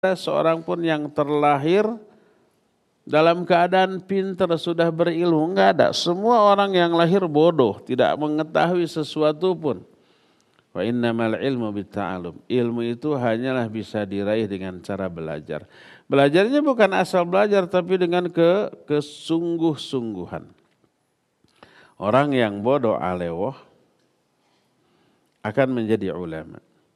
ada seorang pun yang terlahir dalam keadaan pintar sudah berilmu, enggak ada. Semua orang yang lahir bodoh, tidak mengetahui sesuatu pun. Wa innamal ilmu bitta'alum. Ilmu itu hanyalah bisa diraih dengan cara belajar. Belajarnya bukan asal belajar tapi dengan kesungguh-sungguhan. Orang yang bodoh alewoh akan menjadi ulama.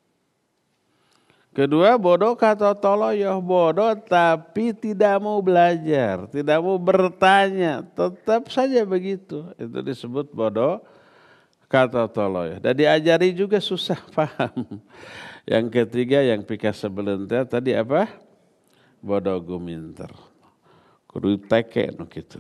Kedua, bodoh kata toloyoh, bodoh tapi tidak mau belajar, tidak mau bertanya, tetap saja begitu. Itu disebut bodoh kata toloyoh. Dan diajari juga susah paham. Yang ketiga yang pika sebelentir tadi apa? Bodoh guminter. Kudu teke no gitu.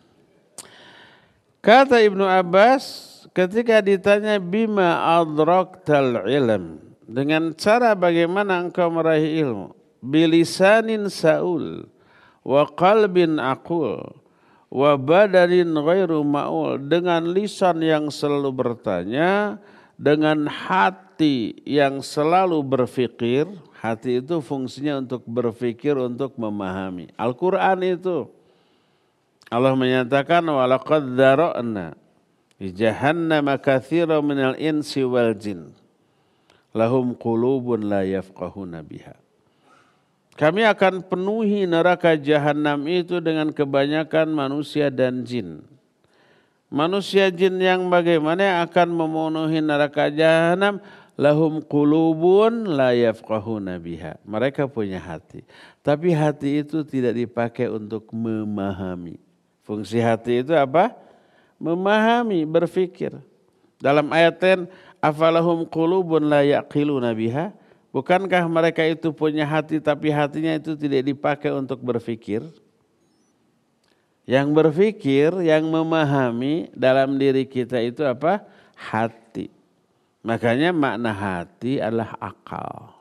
Kata Ibnu Abbas ketika ditanya bima adraktal ilm, dengan cara bagaimana engkau meraih ilmu, bilisanin saul wa qalbin aqul wa badanin ghairu ma'ul, dengan lisan yang selalu bertanya, dengan hati yang selalu berfikir. Hati itu fungsinya untuk berfikir, untuk memahami. Al-Quran itu Allah menyatakan walaqad dzara'na li jahannama katsiran minal insi wal jin lahum qulubun la yafqahuna biha. Kami akan penuhi neraka jahanam itu dengan kebanyakan manusia dan jin. Manusia jin yang bagaimana akan memenuhi neraka jahanam? Lahum qulubun la yafqahuna biha. Mereka punya hati, tapi hati itu tidak dipakai untuk memahami. Fungsi hati itu apa? Memahami, berfikir. Dalam ayat 10, afalahum qulubun la yaqiluna biha. Bukankah mereka itu punya hati tapi hatinya itu tidak dipakai untuk berfikir? Yang berfikir, yang memahami dalam diri kita itu apa? Hati. Makanya makna hati adalah akal.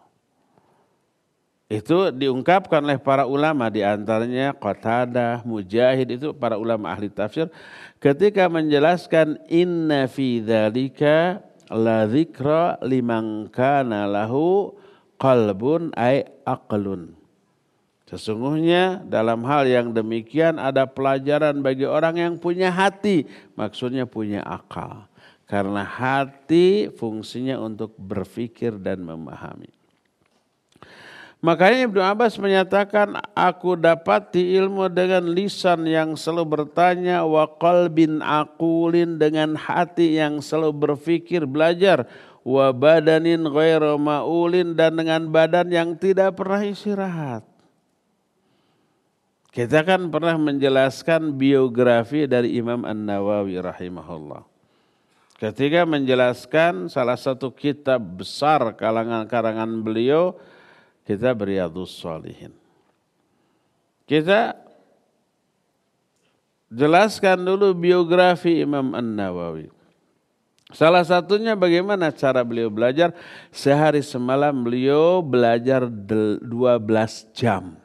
Itu diungkapkan oleh para ulama, di antaranya Qatadah, Mujahid, itu para ulama ahli tafsir ketika menjelaskan inna fi dzalika la dzikra liman kana lahu qalbun ay aqlun. Sesungguhnya dalam hal yang demikian ada pelajaran bagi orang yang punya hati, maksudnya punya akal. Karena hati fungsinya untuk berfikir dan memahami. Makanya Ibnu Abbas menyatakan, aku dapati ilmu dengan lisan yang selalu bertanya, wa qalbin aqulin, dengan hati yang selalu berfikir, belajar, wa badanin ghairu ma'ulin, dan dengan badan yang tidak pernah istirahat. Kita kan pernah menjelaskan biografi dari Imam An-Nawawi rahimahullah. Ketika menjelaskan salah satu kitab besar karangan beliau, kita Riyadhus Shalihin. Kita jelaskan dulu biografi Imam An-Nawawi. Salah satunya bagaimana cara beliau belajar. Sehari semalam beliau belajar 12 jam.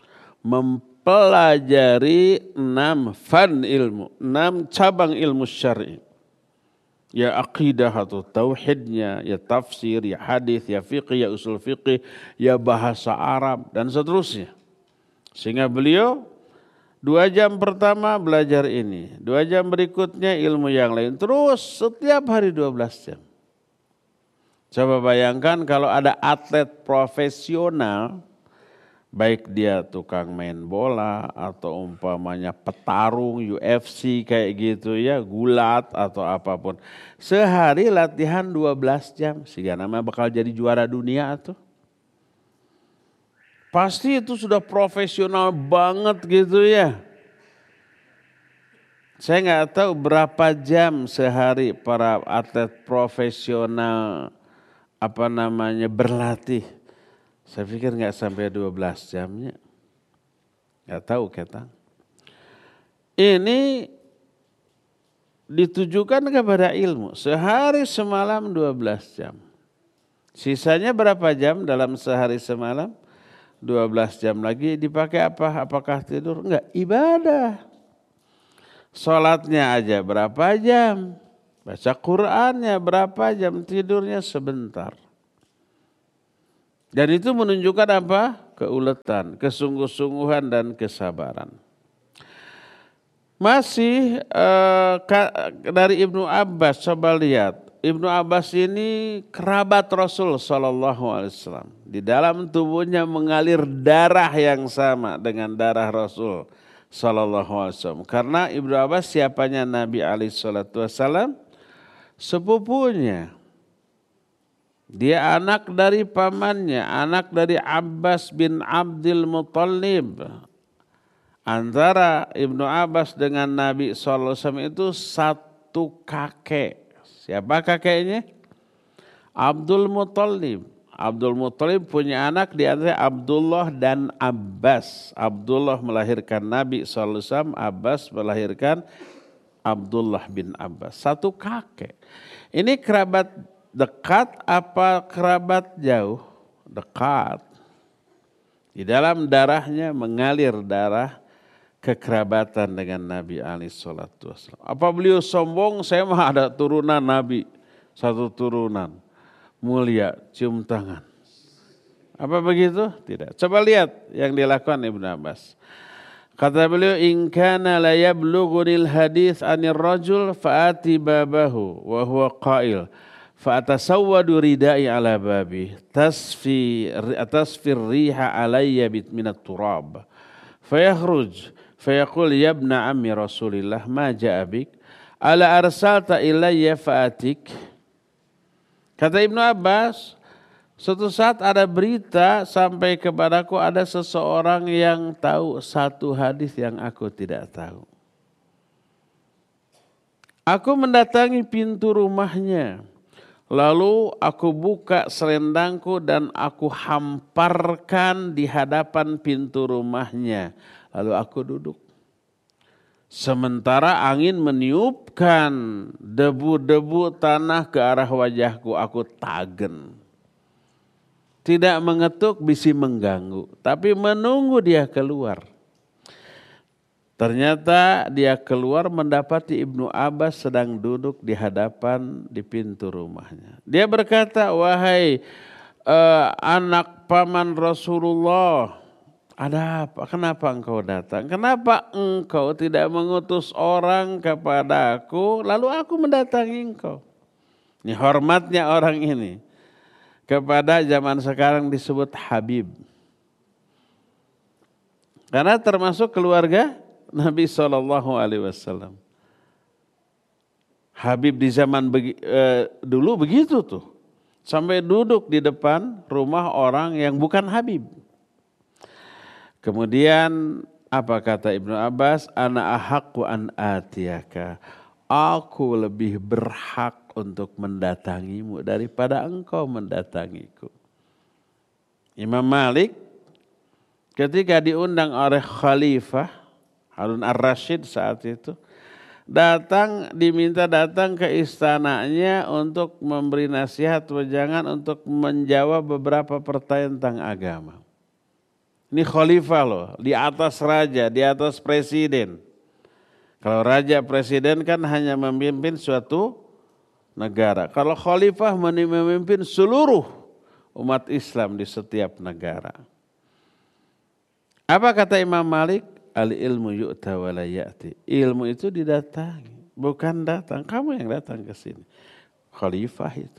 Mempelajari 6 fan ilmu, 6 cabang ilmu syar'i. Ya aqidah atau tauhidnya, ya tafsir, ya hadis, ya fiqh, ya usul fiqh, ya bahasa Arab, dan seterusnya. Sehingga beliau 2 jam pertama belajar ini, 2 jam berikutnya ilmu yang lain. Terus setiap hari 12 jam. Coba bayangkan kalau ada atlet profesional, baik dia tukang main bola atau umpamanya petarung UFC kayak gitu ya, gulat atau apapun. Sehari latihan 12 jam, sehingga nama bakal jadi juara dunia tuh. Pasti itu sudah profesional banget gitu ya. Saya nggak tahu berapa jam sehari para atlet profesional berlatih. Saya pikir nggak sampai 12 jamnya. Nggak tahu kata. Ini ditujukan kepada ilmu. Sehari semalam 12 jam. Sisanya berapa jam dalam sehari semalam? 12 jam lagi dipakai apa? Apakah tidur? Enggak, ibadah. Sholatnya aja berapa jam? Baca Qur'annya berapa jam? Tidurnya sebentar. Dan itu menunjukkan apa? keuletan, kesungguh-sungguhan dan kesabaran. Masih dari Ibnu Abbas, coba lihat. Ibnu Abbas ini kerabat Rasul Sallallahu Alaihi Wasallam. Di dalam tubuhnya mengalir darah yang sama dengan darah Rasul Sallallahu Alaihi Wasallam. Karena Ibnu Abbas siapanya Nabi Alaihi Wasallam, sepupunya. Dia anak dari pamannya, anak dari Abbas bin Abdul Muttalib. Antara Ibnu Abbas dengan Nabi Sallallahu Alaihi Wasallam itu satu kakek. Siapa kakeknya? Abdul Muttalib. Abdul Muttalib punya anak di antara Abdullah dan Abbas. Abdullah melahirkan Nabi SAW, Abbas melahirkan Abdullah bin Abbas. Satu kakek. Ini kerabat dekat apa kerabat jauh? Dekat. Di dalam darahnya mengalir darah kekerabatan dengan Nabi SAW. Apa beliau sombong? Saya mah ada turunan Nabi, satu turunan mulia, cium tangan. Apa begitu? Tidak. Coba lihat yang dilakukan Ibnu Abbas. Kata beliau, in kana la yablughunil hadits anir rajul faati babahu wa huwa qail fa atasawwadu ridai ala babi tasfir riha alayya minat turab fayakhruj fayaqul ya ibna ammi Rasulillah ma ja'a bik ala arsalta ilayya fa'atik. Kata Ibnu Abbas, suatu saat ada berita sampai kepadaku ada seseorang yang tahu satu hadis yang aku tidak tahu. Aku mendatangi pintu rumahnya. Lalu aku buka selendangku dan aku hamparkan di hadapan pintu rumahnya. Lalu aku duduk. Sementara angin meniupkan debu-debu tanah ke arah wajahku, aku tagen. Tidak mengetuk, bisi mengganggu, tapi menunggu dia keluar. Ternyata dia keluar mendapati Ibnu Abbas sedang duduk di hadapan di pintu rumahnya. Dia berkata, wahai anak paman Rasulullah, ada apa? Kenapa engkau datang? Kenapa engkau tidak mengutus orang kepada aku, lalu aku mendatangi engkau? Ini hormatnya orang ini. Kepada zaman sekarang disebut Habib. Karena termasuk keluarga Nabi SAW. Habib di zaman dulu begitu tuh. Sampai duduk di depan rumah orang yang bukan Habib. Kemudian apa kata Ibnu Abbas? Ana ahaqqu an atiyaka. Aku lebih berhak untuk mendatangimu daripada engkau mendatangiku. Imam Malik ketika diundang oleh Khalifah Harun ar-Rasyid saat itu, diminta datang ke istananya untuk memberi nasihat wejangan untuk menjawab beberapa pertanyaan tentang agama. Ini khalifah loh, di atas raja, di atas presiden. Kalau raja presiden kan hanya memimpin suatu negara. Kalau khalifah memimpin seluruh umat Islam di setiap negara. Apa kata Imam Malik? Al-ilmu yu'ta wa la ya'ti. Ilmu itu didatangi, bukan datang. Kamu yang datang ke sini. Khalifah itu.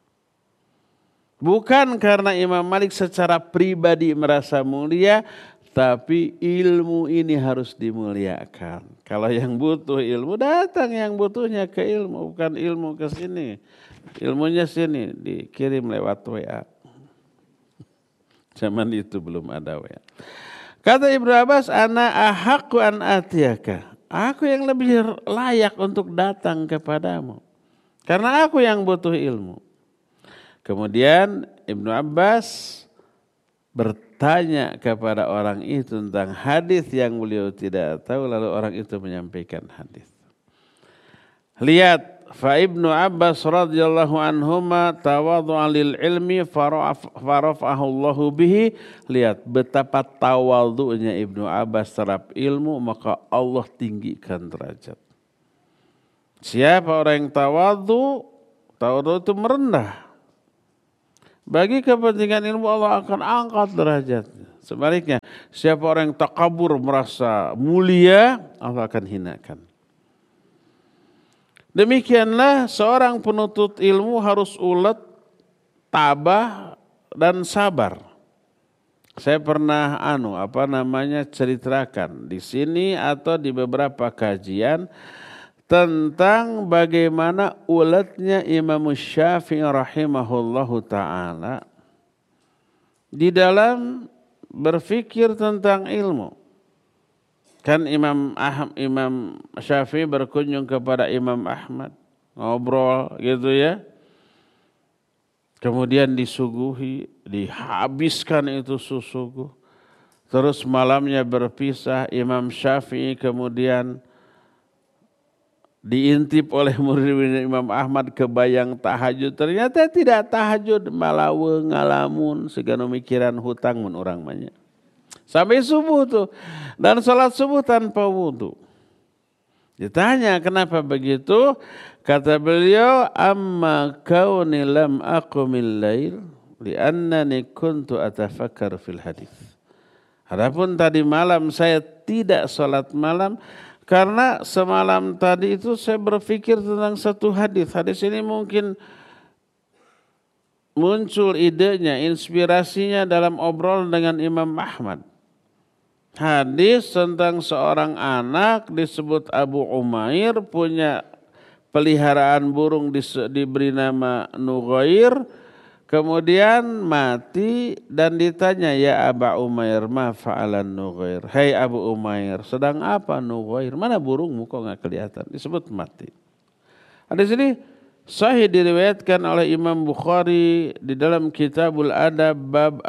Bukan karena Imam Malik secara pribadi merasa mulia, tapi ilmu ini harus dimuliakan. Kalau yang butuh ilmu, datang yang butuhnya ke ilmu, bukan ilmu ke sini. Ilmunya sini, dikirim lewat WA. Zaman itu belum ada WA. Kata Ibnu Abbas, ana ahaqqu an atiyaka. Aku yang lebih layak untuk datang kepadamu. Karena aku yang butuh ilmu. Kemudian Ibnu Abbas bertanya kepada orang itu tentang hadis yang beliau tidak tahu, lalu orang itu menyampaikan hadis. Lihat, fa Ibnu Abbas radhiyallahu anhuma tawadhu'a lil ilmi farafa'ahu Allahu bihi. Lihat betapa tawadhu'nya Ibnu Abbas terhadap ilmu, maka Allah tinggikan derajat. Siapa orang yang tawadhu? Tawadhu itu merendah. Bagi kepentingan ilmu Allah akan angkat derajatnya. Sebaliknya, siapa orang yang takabur merasa mulia, Allah akan hinakan. Demikianlah seorang penuntut ilmu harus ulet, tabah, dan sabar. Saya pernah ceritakan di sini atau di beberapa kajian tentang bagaimana uletnya Imam Syafi'i rahimahullahu ta'ala di dalam berfikir tentang ilmu. Kan Imam Syafi'i berkunjung kepada Imam Ahmad, ngobrol gitu ya. Kemudian disuguhi, dihabiskan itu susu. Terus malamnya berpisah, Imam Syafi'i kemudian diintip oleh murid Imam Ahmad kebayang tahajud. Ternyata tidak tahajud, malah ngalamun segala mikiran hutang mun orang banyak. Sampai subuh tuh. Dan salat subuh tanpa wudu. Ditanya kenapa begitu? Kata beliau, amma kauni lam aqumil lail li'annani kuntu atafakkar fil hadis. Adapun tadi malam saya tidak salat malam karena semalam tadi itu saya berpikir tentang satu hadis. Hadis ini mungkin muncul idenya, inspirasinya dalam obrol dengan Imam Ahmad. Hadis tentang seorang anak disebut Abu Umair punya peliharaan burung diberi nama Nughair, kemudian mati dan ditanya, ya Aba Umair ma fa'alan Nughair. Hai Abu Umair, sedang apa Nughair? Mana burungmu kok enggak kelihatan? Disebut mati. Hadis ini sahih diriwayatkan oleh Imam Bukhari di dalam Kitabul Adab bab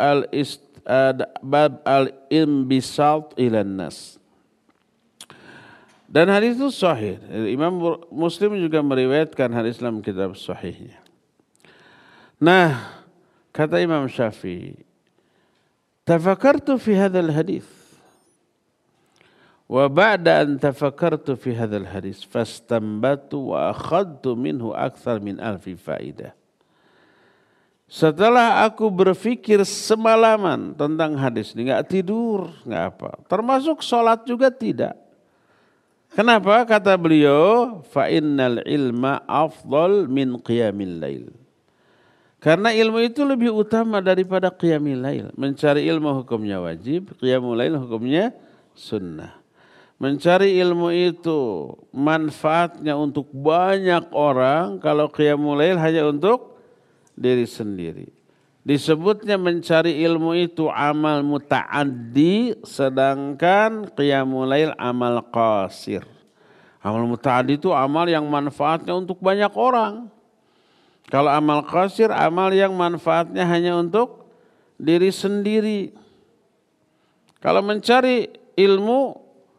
al-imbisat ilan nas. Dan hadis itu sahih. Imam Muslim juga meriwayatkan hadis dalam kitab sahihnya. Nah, kata Imam Syafi'i, tafakkartu fi hadzal hadis. Wa ba'da an tafakkartu fi hadzal hadis fastanbatu wa akhadtu minhu akthar min alfi faidah. Setelah aku berpikir semalaman tentang hadis ini, enggak tidur, enggak apa. Termasuk sholat juga tidak. Kenapa? Kata beliau, fa innal ilma afdal min qiyamil lail. Karena ilmu itu lebih utama daripada qiyamil lail. Mencari ilmu hukumnya wajib, qiyamul lail hukumnya sunnah. Mencari ilmu itu manfaatnya untuk banyak orang, kalau qiyamul lail hanya untuk diri sendiri. Disebutnya mencari ilmu itu amal muta'addi, sedangkan qiyamul lail amal qasir. Amal muta'addi itu amal yang manfaatnya untuk banyak orang. Kalau amal qasir, amal yang manfaatnya hanya untuk diri sendiri. Kalau mencari ilmu,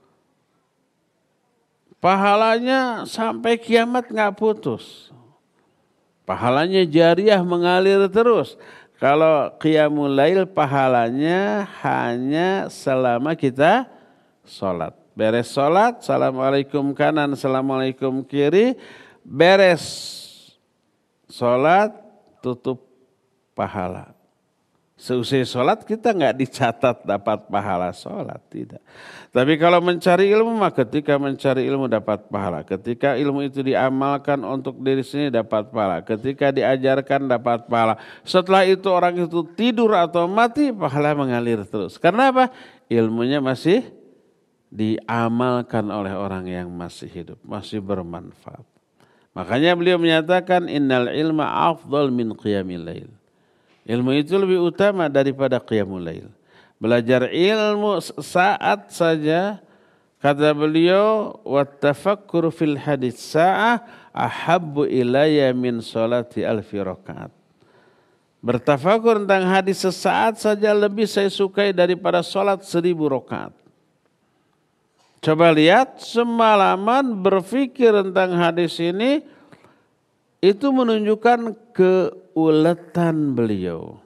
pahalanya sampai kiamat nggak putus. Pahalanya jariah mengalir terus. Kalau qiyamul lail pahalanya hanya selama kita sholat. Beres sholat, assalamualaikum kanan, assalamualaikum kiri. Beres sholat, tutup pahala. Seusai sholat kita nggak dicatat dapat pahala sholat, tidak. Tapi kalau mencari ilmu, maka ketika mencari ilmu dapat pahala. Ketika ilmu itu diamalkan untuk diri sendiri dapat pahala. Ketika diajarkan dapat pahala. Setelah itu orang itu tidur atau mati, pahala mengalir terus. Karena apa? Ilmunya masih diamalkan oleh orang yang masih hidup, masih bermanfaat. Makanya beliau menyatakan innal ilma afdal min qiyamil lail. Ilmu itu lebih utama daripada qiyamul lail. Belajar ilmu saat saja, kata beliau, wattafakkur fil hadits sa'ah ahabbu ilayya min salati alfi rakaat. Bertafakur tentang hadis sesaat saja lebih saya sukai daripada salat 1000 rakaat. Coba lihat, semalaman berpikir tentang hadis ini, itu menunjukkan keuletan beliau.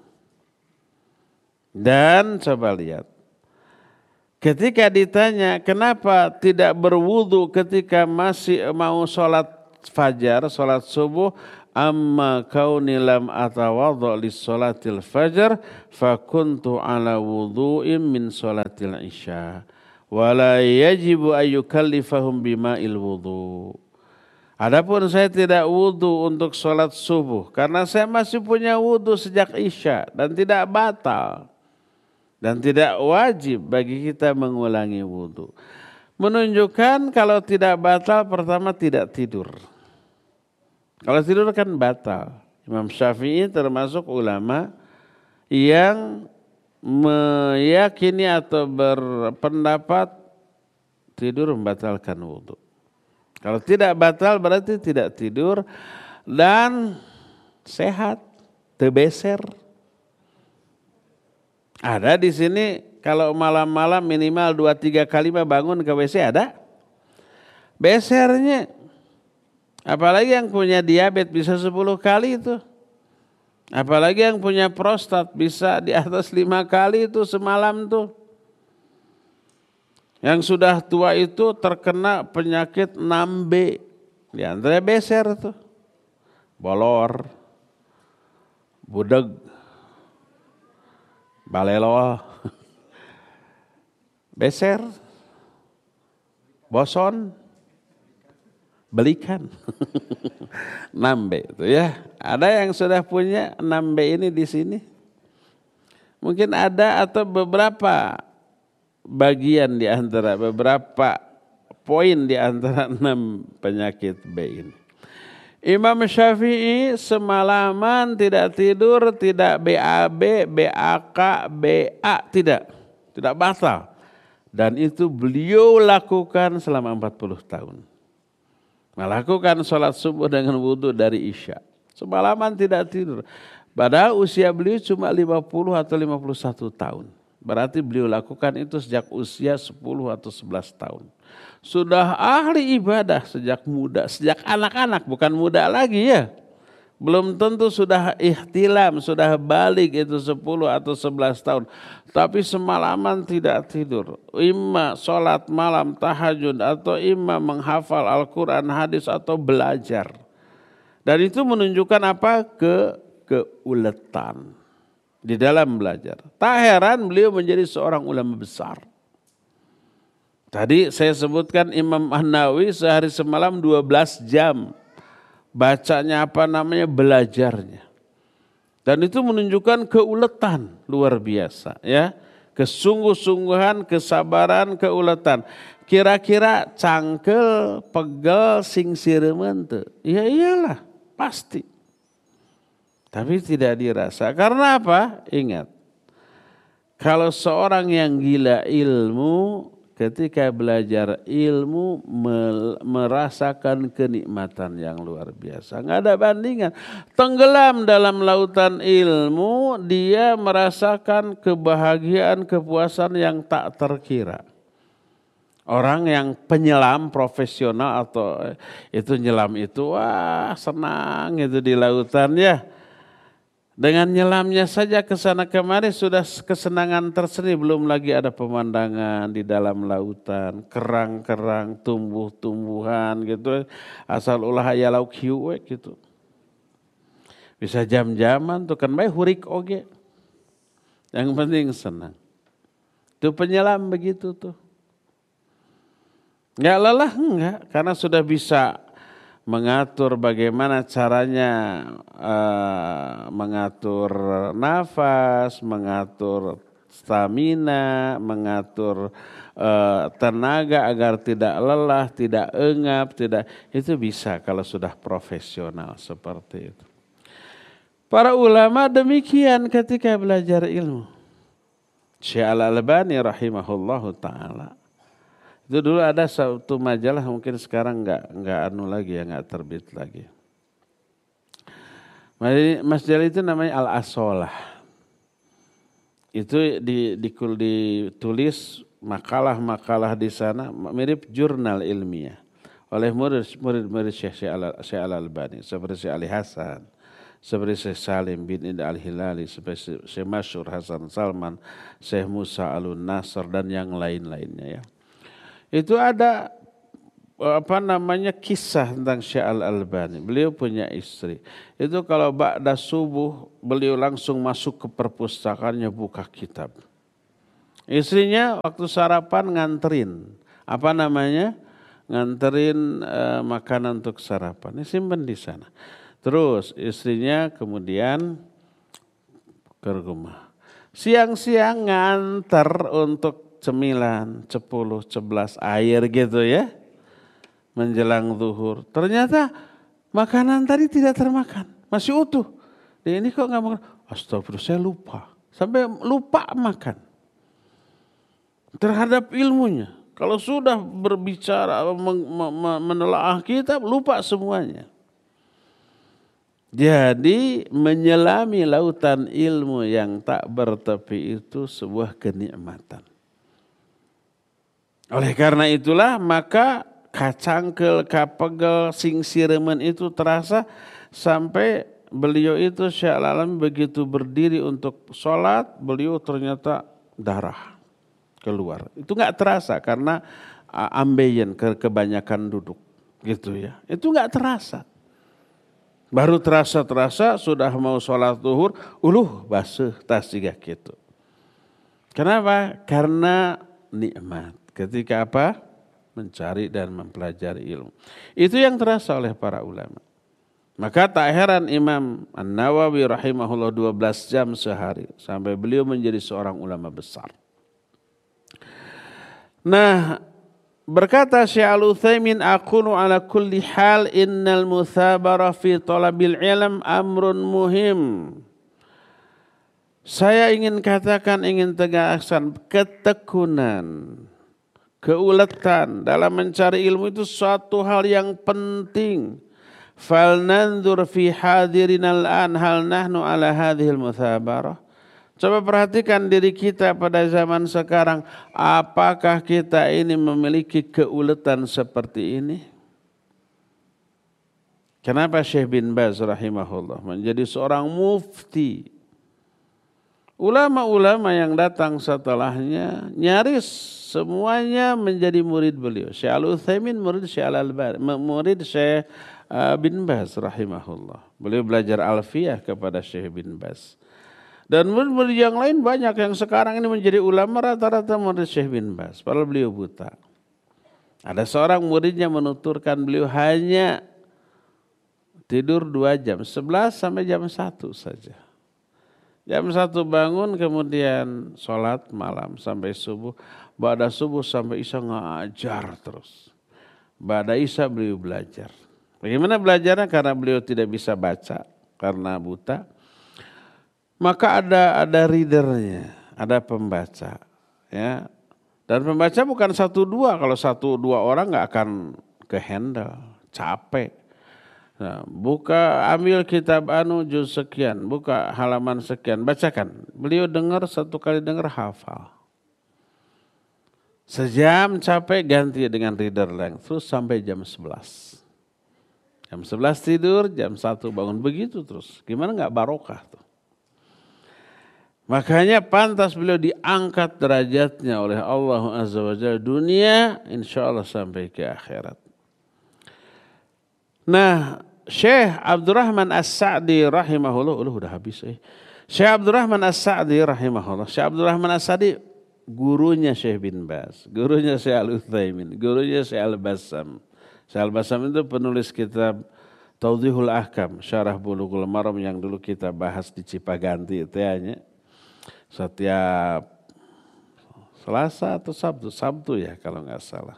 Dan coba lihat, ketika ditanya kenapa tidak berwudu ketika masih mau sholat fajar, sholat subuh, amma kauni lam atawadha lis salatil fajr fakuntu ala wudhu'in min salatil isya wala yajibu ayyukallifahum bima'il wudhu. Adapun saya tidak wudhu untuk sholat subuh karena saya masih punya wudhu sejak isya dan tidak batal dan tidak wajib bagi kita mengulangi wudhu. Menunjukkan kalau tidak batal pertama tidak tidur. Kalau tidur kan batal. Imam Syafi'i termasuk ulama yang meyakini atau berpendapat tidur membatalkan wudhu. Kalau tidak batal berarti tidak tidur dan sehat, tebeser. Ada di sini kalau malam-malam minimal 2-3 kali bangun ke WC ada? Besernya. Apalagi yang punya diabetes bisa 10 kali itu. Apalagi yang punya prostat bisa di atas 5 kali itu semalam tuh. Yang sudah tua itu terkena penyakit 6B. Di antaranya beser tuh. Bolor, budeg, balelo, beser, boson, belikan. 6B itu ya. Ada yang sudah punya 6B ini di sini? Mungkin ada atau beberapa bagian di antara beberapa poin di antara 6 penyakit B ini. Imam Syafi'i semalaman tidak tidur, tidak BAB, BAK, BA, tidak batal. Dan itu beliau lakukan selama 40 tahun. Melakukan sholat subuh dengan wudhu dari isya. Semalaman tidak tidur. Padahal usia beliau cuma 50 atau 51 tahun. Berarti beliau lakukan itu sejak usia 10 atau 11 tahun. Sudah ahli ibadah sejak muda, sejak anak-anak, bukan muda lagi ya. Belum tentu sudah ihtilam, sudah balik itu 10 atau 11 tahun. Tapi semalaman tidak tidur. Imma sholat malam tahajud atau imma menghafal Al-Quran, hadis atau belajar. Dan itu menunjukkan apa? Keuletan di dalam belajar. Tak heran beliau menjadi seorang ulama besar. Tadi saya sebutkan Imam An-Nawawi sehari semalam 12 jam. Bacanya belajarnya. Dan itu menunjukkan keuletan luar biasa ya. Kesungguh-sungguhan, kesabaran, keuletan. Kira-kira cangkel, pegel, sing siremen teu. Ya iyalah, pasti. Tapi tidak dirasa. Karena apa? Ingat. Kalau seorang yang gila ilmu, ketika belajar ilmu merasakan kenikmatan yang luar biasa. Nggak ada bandingan. Tenggelam dalam lautan ilmu, dia merasakan kebahagiaan, kepuasan yang tak terkira. Orang yang penyelam profesional atau itu nyelam itu, wah senang itu di lautan ya. Dengan nyelamnya saja ke sana kemari sudah kesenangan tersendiri, belum lagi ada pemandangan di dalam lautan, kerang-kerang, tumbuh-tumbuhan gitu. Asal ulah aya lauk hiu gitu. Bisa jam-jaman tuh kan bae hurik oge. Yang penting senang. Itu penyelam begitu tuh. Enggak lelah enggak, karena sudah bisa mengatur bagaimana caranya mengatur nafas, mengatur stamina, mengatur tenaga agar tidak lelah, tidak engap, itu bisa kalau sudah profesional seperti itu. Para ulama demikian ketika belajar ilmu. Syekh Al-Albani rahimahullahu taala. Itu dulu ada satu majalah, mungkin sekarang enggak lagi ya, enggak terbit lagi. Majalah itu namanya Al-Asolah. Itu ditulis makalah-makalah di sana mirip jurnal ilmiah oleh murid-murid Syekh Al-Albani seperti Syekh Ali Hasan, seperti Syekh Salim bin Id Al-Hilali, seperti Syekh Masyhur Hasan Salman, Syekh Musa Alun Nasr dan yang lain-lainnya ya. Itu ada kisah tentang Syekh Al-Albani. Beliau punya istri. Itu kalau ba'da subuh beliau langsung masuk ke perpustakaannya buka kitab. Istrinya waktu sarapan nganterin nganterin makanan untuk sarapan. Ini simpan di sana. Terus istrinya kemudian ke rumah. Siang-siang nganter untuk cemilan 10, 11 air gitu ya. Menjelang zuhur. Ternyata makanan tadi tidak termakan. Masih utuh. Ini kok nggak makan? Astagfirullah, saya lupa. Sampai lupa makan. Terhadap ilmunya. Kalau sudah berbicara, menelaah kitab, lupa semuanya. Jadi menyelami lautan ilmu yang tak bertepi itu sebuah kenikmatan. Oleh karena itulah maka kacangkel, kapegel, singsiremen itu terasa sampai beliau itu Syekh Al-Albani begitu berdiri untuk sholat, beliau ternyata darah keluar. Itu nggak terasa karena ambeien kebanyakan duduk gitu ya. Itu nggak terasa. Baru terasa sudah mau sholat zuhur, basuh tas juga gitu. Kenapa? Karena nikmat. Ketika apa? Mencari dan mempelajari ilmu. Itu yang terasa oleh para ulama. Maka tak heran Imam An-Nawawi rahimahullah 12 jam sehari. Sampai beliau menjadi seorang ulama besar. Nah, berkata Syekh Al-Utsaimin, aqulu ala kulli hal innal muthabara fi talabil ilm amrun muhim. Saya ingin katakan, ingin tegaskan, ketekunan, keuletan dalam mencari ilmu itu suatu hal yang penting. Falnanzur fi hadirina al-an hal nahnu ala hadhil muthabarah. Coba perhatikan diri kita pada zaman sekarang. Apakah kita ini memiliki keuletan seperti ini? Kenapa Syekh bin Baz rahimahullah menjadi seorang mufti? Ulama-ulama yang datang setelahnya nyaris semuanya menjadi murid beliau. Syekh Al-Utsaimin murid Syekh Al-Albani, murid Syekh bin Baz rahimahullah. Beliau belajar alfiyah kepada Syekh bin Baz. Dan murid-murid yang lain banyak yang sekarang ini menjadi ulama rata-rata murid Syekh bin Baz. Padahal beliau buta. Ada seorang muridnya menuturkan beliau hanya tidur 2 jam. 11 sampai jam 1 saja. Jam 1 bangun kemudian sholat malam sampai subuh. Ba'da subuh sampai isya ngajar terus. Ba'da isya beliau belajar. Bagaimana belajarnya? Karena beliau tidak bisa baca karena buta. Maka ada readernya, ada pembaca, ya. Dan pembaca bukan 1-2, kalau 1-2 orang nggak akan ke handle, capek. Nah, ambil kitab juz sekian, buka halaman sekian, bacakan. Beliau dengar, 1 kali dengar hafal. Sejam capek ganti dengan reader lain, terus sampai jam 11. Jam 11 tidur, jam 1 bangun, begitu terus. Gimana nggak barokah tuh? Makanya pantas beliau diangkat derajatnya oleh Allah Azza wa Jalla dunia, insya Allah sampai ke akhirat. Nah, Syekh Abdurrahman As-Sa'di rahimahullah, udah habis. Syekh Abdurrahman As-Sa'di rahimahullah. Syekh Abdurrahman As-Sa'di gurunya Syekh bin Baz, gurunya Syekh Al-Utsaimin, gurunya Syekh Al-Bassam. Syekh Al-Bassam itu penulis kitab Tawdihul Ahkam, Syarah Bulughul Maram yang dulu kita bahas di Cipaganti itu ya. Setiap Selasa atau Sabtu ya kalau nggak salah.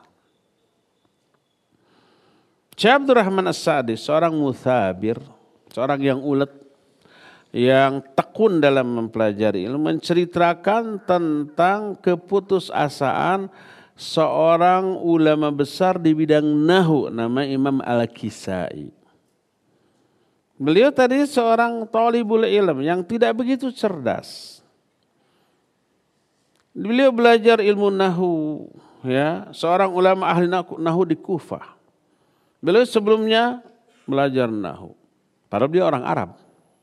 Syekh Abdurrahman As-Sa'di seorang muthabir, seorang yang ulet, yang tekun dalam mempelajari ilmu, menceritakan tentang keputusasaan seorang ulama besar di bidang nahwu, nama Imam Al-Kisai. Beliau tadi seorang thalibul ilm yang tidak begitu cerdas. Beliau belajar ilmu nahwu, ya, seorang ulama ahli nahwu di Kufah. Beliau sebelumnya belajar nahwu. Padahal dia orang Arab.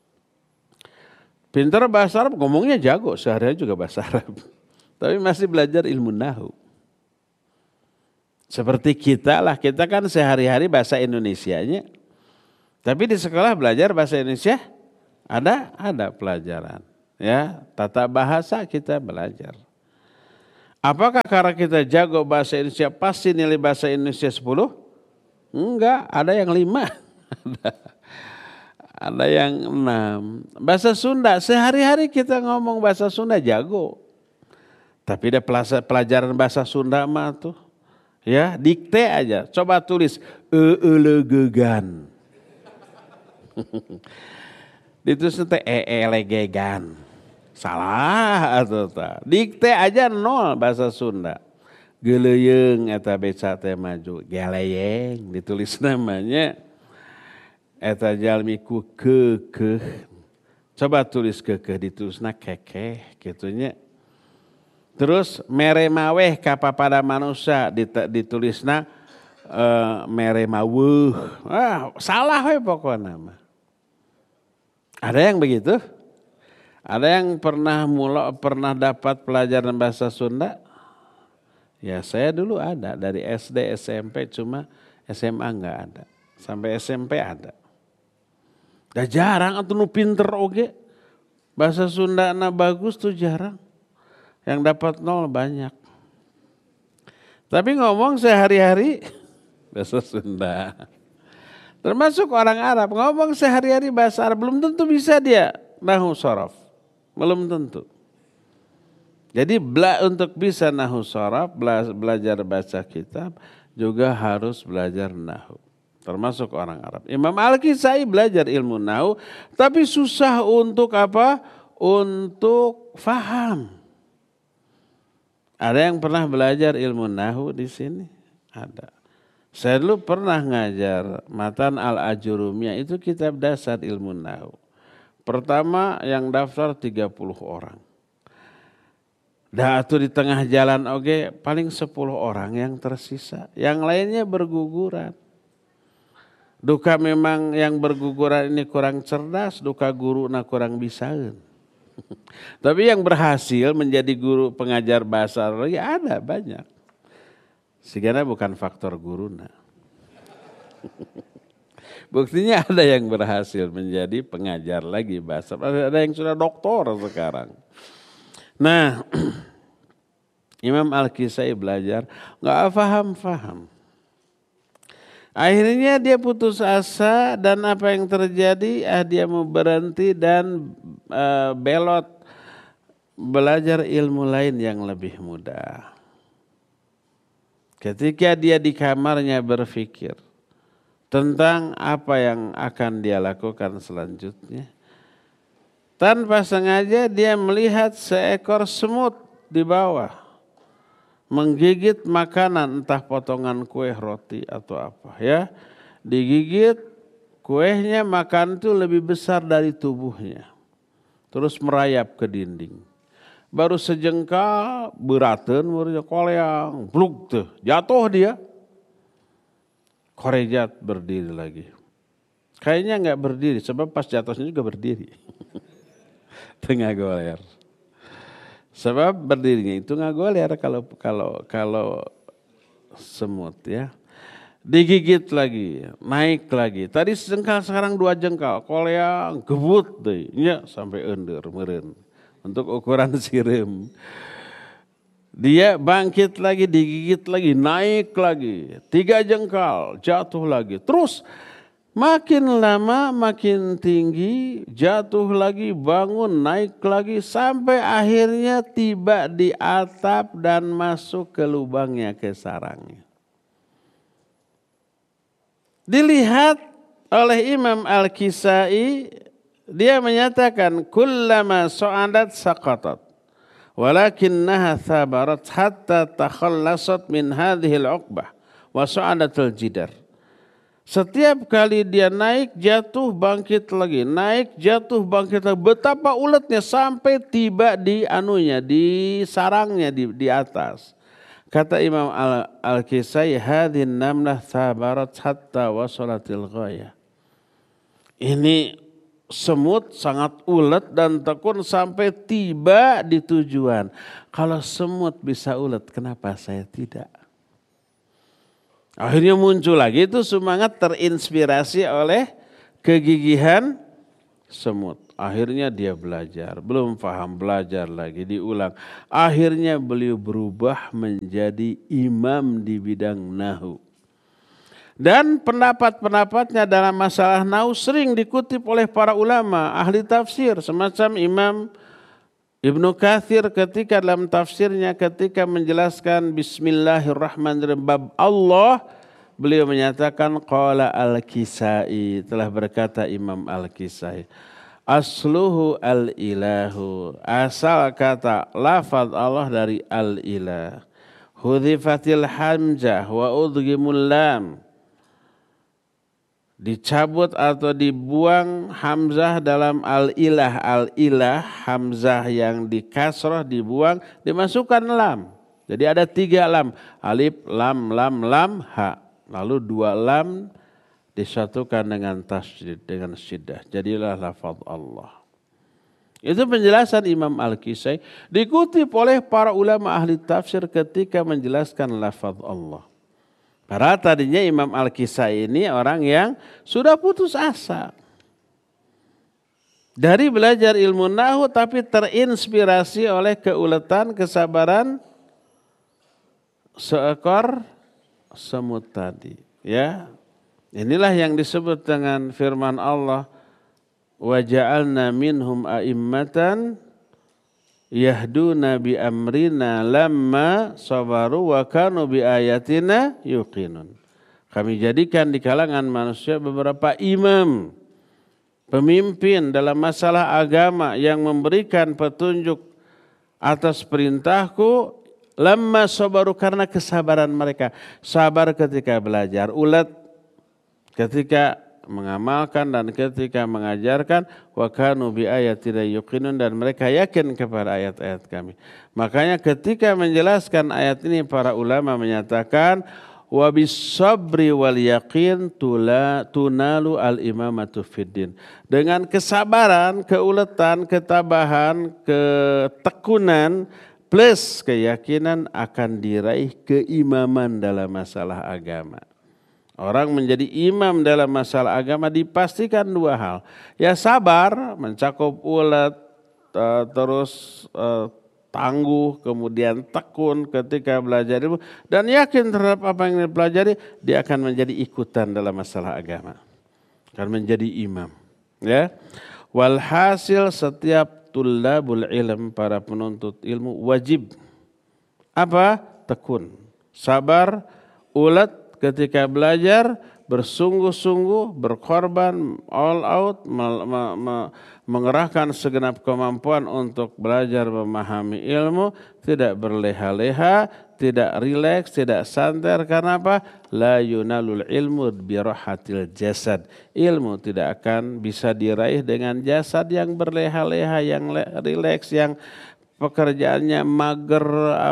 Pintar bahasa Arab, ngomongnya jago, sehari-hari juga bahasa Arab. Tapi masih belajar ilmu nahwu. Seperti kita lah, kita kan sehari-hari bahasa Indonesianya. Tapi di sekolah belajar bahasa Indonesia ada pelajaran. Ya, tata bahasa kita belajar. Apakah karena kita jago bahasa Indonesia pasti nilai bahasa Indonesia 10? Enggak, ada yang 5. Ada yang 6. Bahasa Sunda, sehari-hari kita ngomong bahasa Sunda jago. Tapi ada pelajaran bahasa Sunda mah tuh. Ya, dikte aja. Coba tulis elegegan. Ditulis teh elegegan. Salah atuh tah. Dikte aja 0 bahasa Sunda. Geleyeung eta beca teh maju. Geleyeng ditulis namanya. Eta jalmi ku kekeh. Coba tulis kekeh ditulisna kekeh gitunya. Terus mere maweh ka papada manusia ditulisna mere maweuh. Salah we pokokna mah. Ada yang begitu? Ada yang pernah dapat pelajaran bahasa Sunda? Ya saya dulu ada dari SD SMP cuma SMA enggak ada. Sampai SMP ada. Dah jarang atuh nu pinter oge. Bahasa Sunda na bagus tuh jarang. Yang dapat 0 banyak. Tapi ngomong sehari-hari bahasa Sunda. Termasuk orang Arab ngomong sehari-hari bahasa Arab belum tentu bisa dia nahwu shorof. Belum tentu. Jadi untuk bisa nahwu shorof belajar baca kitab juga harus belajar nahwu. Termasuk orang Arab. Imam Al-Kisai belajar ilmu nahwu tapi susah untuk apa? Untuk faham. Ada yang pernah belajar ilmu nahwu di sini? Ada. Saya dulu pernah ngajar Matan Al-Ajurumiyah, itu kitab dasar ilmu nahwu. Pertama yang daftar 30 orang. Dah atuh di tengah jalan oge paling 10 orang yang tersisa. Yang lainnya berguguran. Duka memang yang berguguran ini kurang cerdas, duka guru na kurang bisaeun. Tapi yang berhasil menjadi guru pengajar bahasa Arab ada banyak. Sigana bukan faktor guruna. Buktinya ada yang berhasil menjadi pengajar lagi bahasa Arab. Ada yang sudah doktor sekarang. Nah, Imam Al-Kisai belajar nggak paham. Akhirnya dia putus asa dan apa yang terjadi? Dia mau berhenti dan belot belajar ilmu lain yang lebih mudah. Ketika dia di kamarnya berpikir tentang apa yang akan dia lakukan selanjutnya, tanpa sengaja dia melihat seekor semut di bawah. Menggigit makanan entah potongan kue roti atau apa ya. Digigit kuenya makan itu lebih besar dari tubuhnya. Terus merayap ke dinding. Baru sejengkal beraten muridnya koleang. Bluk tuh jatuh dia. Korejat berdiri lagi. Kayaknya enggak berdiri sebab pas jatuhnya juga berdiri. Tengah goler. Sebab berdirinya itu nggak goler kalau semut ya. Digigit lagi, naik lagi. Tadi sejengkal sekarang 2 jengkal. Koleang gebut deh, nya sampai ender meureun. Untuk ukuran sireum. Dia bangkit lagi, digigit lagi, naik lagi. 3 jengkal, jatuh lagi. Terus makin lama makin tinggi, jatuh lagi, bangun, naik lagi, sampai akhirnya tiba di atap dan masuk ke lubangnya, ke sarangnya. Dilihat oleh Imam Al-Kisai, dia menyatakan, kullama so'adat saqatat, walakinnaha thabarat hatta takhallasat min hadhil uqbah, wa so'adatul jidar. Setiap kali dia naik, jatuh, bangkit lagi. Naik, jatuh, bangkit lagi. Betapa uletnya sampai tiba di anunya, di sarangnya, di atas. Kata Imam Al-Kisai, hadhin namlah thabarat hatta wasolatil ghaya. Ini semut sangat ulet dan tekun sampai tiba di tujuan. Kalau semut bisa ulet, kenapa saya tidak? Akhirnya muncul lagi itu semangat terinspirasi oleh kegigihan semut. Akhirnya dia belajar, belum paham belajar lagi, diulang. Akhirnya beliau berubah menjadi imam di bidang nahwu. Dan pendapat-pendapatnya dalam masalah nahwu sering dikutip oleh para ulama, ahli tafsir. Semacam Imam Ibnu Katsir ketika dalam tafsirnya ketika menjelaskan Bismillahirrahmanirrahim bab Allah, beliau menyatakan qala al-Kisai, telah berkata Imam al-Kisai, asluhu al-ilahu, asal kata lafaz Allah dari al-ilah, hudhifatil hamzah wa udghimul lam, dicabut atau dibuang hamzah dalam al-ilah. Al-ilah hamzah yang dikasrah dibuang, dimasukkan lam. Jadi ada 3 lam, alif, lam, lam, ha. Lalu 2 lam disatukan dengan tasydid, dengan syiddah. Jadilah lafaz Allah. Itu penjelasan Imam Al-Kisai, dikutip oleh para ulama ahli tafsir ketika menjelaskan lafaz Allah. Para tadinya Imam Al-Kisai ini orang yang sudah putus asa dari belajar ilmu nahwu, tapi terinspirasi oleh keuletan, kesabaran seekor semut tadi. Ya, inilah yang disebut dengan firman Allah, wa ja'alna minhum a'immatan yahduna bi amrina lamma sabaru wa kanu bi ayatina yuqinun. Kami jadikan di kalangan manusia beberapa imam, pemimpin dalam masalah agama yang memberikan petunjuk atas perintahku, lamma sabaru, karena kesabaran mereka. Sabar ketika belajar, ulet ketika mengamalkan dan ketika mengajarkan, wa kanu bi ayatina yuqinun, dan mereka yakin kepada ayat-ayat kami. Makanya ketika menjelaskan ayat ini para ulama menyatakan wa bis sabri wal yaqin tunalu al imamatu fiddin. Dengan kesabaran, keuletan, ketabahan, ketekunan plus keyakinan akan diraih keimaman dalam masalah agama. Orang menjadi imam dalam masalah agama dipastikan 2 hal. Ya sabar, mencakup ulet, terus tangguh, kemudian tekun ketika belajar ilmu, dan yakin terhadap apa yang dipelajari, dia akan menjadi ikutan dalam masalah agama. Akan menjadi imam. Ya. Walhasil setiap tullabul ilm, para penuntut ilmu, wajib apa? Tekun, sabar, ulet ketika belajar, bersungguh-sungguh, berkorban, all out, mengerahkan segenap kemampuan untuk belajar memahami ilmu, tidak berleha-leha, tidak rileks, tidak santai. Karena apa? La yunalul ilmu birahatil jasad. Ilmu tidak akan bisa diraih dengan jasad yang berleha-leha, yang rileks, yang pekerjaannya mager,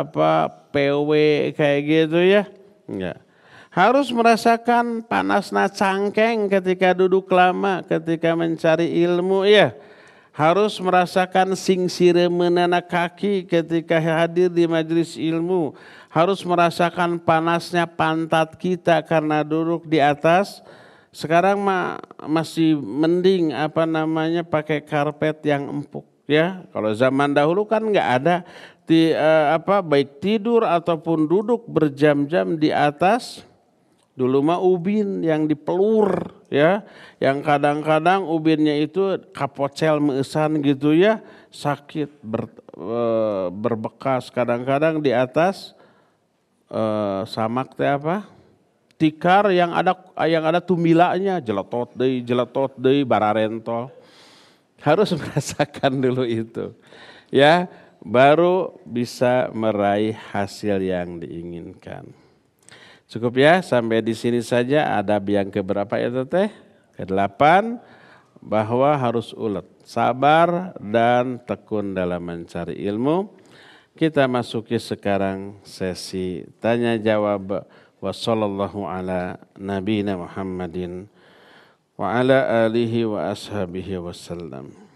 PW kayak gitu ya. Enggak. Harus merasakan panasnya cangkeng ketika duduk lama, ketika mencari ilmu ya. Harus merasakan singsireunana kaki ketika hadir di majelis ilmu. Harus merasakan panasnya pantat kita karena duduk di atas. Sekarang masih mending pakai karpet yang empuk ya. Kalau zaman dahulu kan nggak ada baik tidur ataupun duduk berjam-jam di atas. Dulu mah ubin yang dipelur ya, yang kadang-kadang ubinnya itu kapocel meusan gitu ya, sakit, berbekas, kadang-kadang di atas samak tikar yang ada tumilanya, jeletot deui bararentol. Harus merasakan dulu itu ya, baru bisa meraih hasil yang diinginkan. Cukup ya, sampai di sini saja. Adab yang keberapa ya teteh? Ke-8, bahwa harus ulet, sabar dan tekun dalam mencari ilmu. Kita masuki sekarang sesi tanya jawab. Wa sallallahu ala nabiyina Muhammadin wa ala alihi wa ashabihi wasallam.